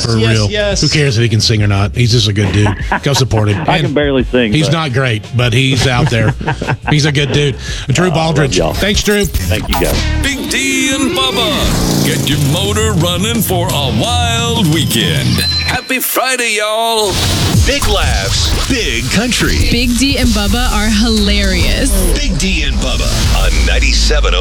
For real. Who cares if he can sing or not? He's just a good dude. Go support him. I can barely sing. He's not great, but he's out there. He's a good dude. Drew Baldridge. Thanks, Drew. Thank you, guys. Big D and Bubba. Get your motor running for a wild weekend. Happy Friday, y'all. Big laughs, big country. Big D and Bubba are hilarious. Big D and Bubba on 97.0